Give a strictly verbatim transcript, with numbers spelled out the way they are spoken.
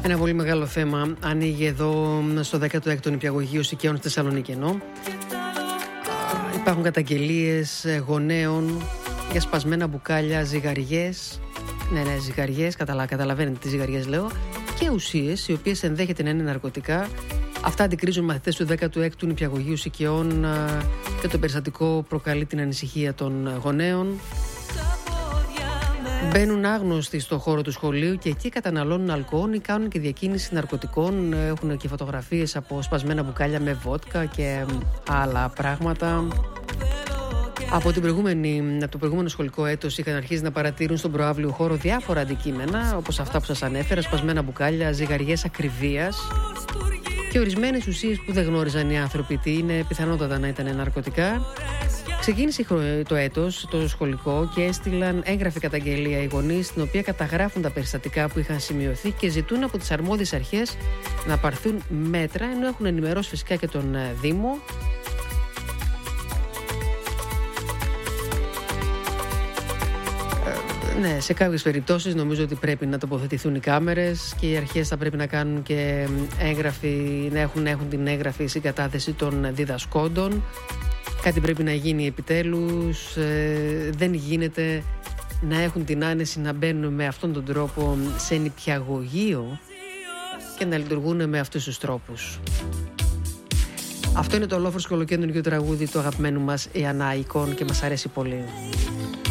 Ένα πολύ μεγάλο θέμα ανοίγει εδώ στο δέκατο έκτο νηπιαγωγείο Σικαίων στη Θεσσαλονίκη. Ενώ υπάρχουν καταγγελίες γονέων για σπασμένα μπουκάλια, ζυγαριές. Ναι, ναι, ζυγαριές, καταλα... καταλαβαίνετε τι ζυγαριές λέω. Και ουσίες οι οποίες ενδέχεται να είναι ναρκωτικά. Αυτά αντικρίζουν μαθητές του δέκατου έκτου νηπιαγωγείου Σικαίων και το περιστατικό προκαλεί την ανησυχία των γονέων. Μπαίνουν άγνωστοι στο χώρο του σχολείου και εκεί καταναλώνουν αλκοόλ ή κάνουν και διακίνηση ναρκωτικών. Έχουν και φωτογραφίες από σπασμένα μπουκάλια με βότκα και άλλα πράγματα. Από, την προηγούμενη, από το προηγούμενο σχολικό έτος είχαν αρχίσει να παρατηρούν στον προαύλιο χώρο διάφορα αντικείμενα, όπως αυτά που σας ανέφερα, σπασμένα μπουκάλια, ζυγαριές ακριβίας και ορισμένες ουσίες που δεν γνώριζαν οι άνθρωποι τι είναι, πιθανότατα να ήταν ναρκωτικά. Ξεκίνησε το έτος, το σχολικό, και έστειλαν έγγραφη καταγγελία οι γονείς, στην οποία καταγράφουν τα περιστατικά που είχαν σημειωθεί και ζητούν από τις αρμόδιες αρχές να πάρθουν μέτρα, ενώ έχουν ενημερώσει φυσικά και τον Δήμο. Ναι, σε κάποιες περιπτώσεις νομίζω ότι πρέπει να τοποθετηθούν οι κάμερες και οι αρχές θα πρέπει να κάνουν και έγγραφη, να έχουν, να έχουν την έγγραφη συγκατάθεση των διδασκόντων. Κάτι πρέπει να γίνει επιτέλους. Ε, δεν γίνεται να έχουν την άνεση να μπαίνουν με αυτόν τον τρόπο σε νηπιαγωγείο και να λειτουργούν με αυτούς τους τρόπους. Αυτό είναι το ολόφροσκο ολοκέντρο τραγούδι του αγαπημένου μας Ιαννά Εικόν και μας αρέσει πολύ.